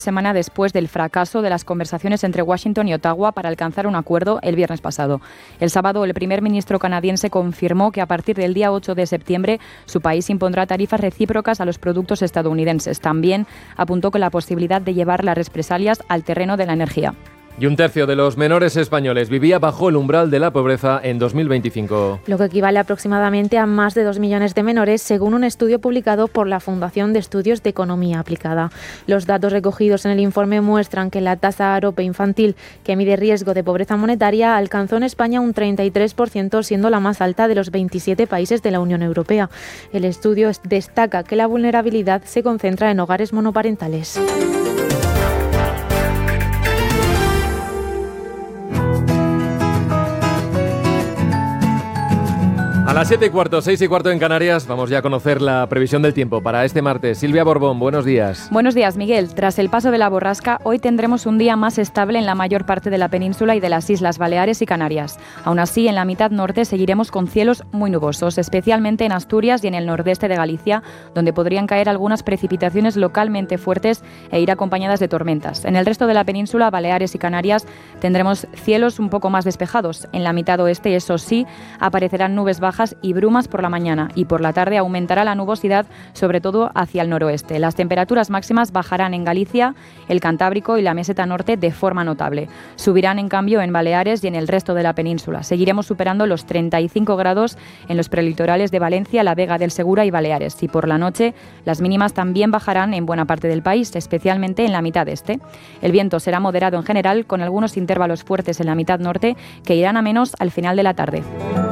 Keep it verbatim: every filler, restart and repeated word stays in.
semana después del fracaso de las conversaciones entre Washington y Ottawa para alcanzar un acuerdo el viernes pasado. El sábado, el primer ministro canadiense confirmó que a partir del día ocho de septiembre su país impondrá tarifas recíprocas a los productos estadounidenses. También apuntó con la posibilidad de llevar las represalias al terreno de la energía. Y un tercio de los menores españoles vivía bajo el umbral de la pobreza en dos mil veinticinco. Lo que equivale aproximadamente a más de dos millones de menores, según un estudio publicado por la Fundación de Estudios de Economía Aplicada. Los datos recogidos en el informe muestran que la tasa AROPE infantil, que mide riesgo de pobreza monetaria, alcanzó en España un treinta y tres por ciento, siendo la más alta de los veintisiete países de la Unión Europea. El estudio destaca que la vulnerabilidad se concentra en hogares monoparentales. A las siete y cuarto, seis y cuarto en Canarias, vamos ya a conocer la previsión del tiempo para este martes. Silvia Borbón, buenos días. Buenos días, Miguel. Tras el paso de la borrasca, hoy tendremos un día más estable en la mayor parte de la península y de las Islas Baleares y Canarias. Aún así, en la mitad norte seguiremos con cielos muy nubosos, especialmente en Asturias y en el nordeste de Galicia, donde podrían caer algunas precipitaciones localmente fuertes e ir acompañadas de tormentas. En el resto de la península, Baleares y Canarias, tendremos cielos un poco más despejados. En la mitad oeste, eso sí, aparecerán nubes bajas y brumas por la mañana, y por la tarde aumentará la nubosidad, sobre todo hacia el noroeste. Las temperaturas máximas bajarán en Galicia, el Cantábrico y la meseta norte de forma notable. Subirán en cambio en Baleares y en el resto de la península. Seguiremos superando los treinta y cinco grados en los prelitorales de Valencia, La Vega del Segura y Baleares. Y por la noche las mínimas también bajarán en buena parte del país, especialmente en la mitad este. El viento será moderado en general, con algunos intervalos fuertes en la mitad norte que irán a menos al final de la tarde.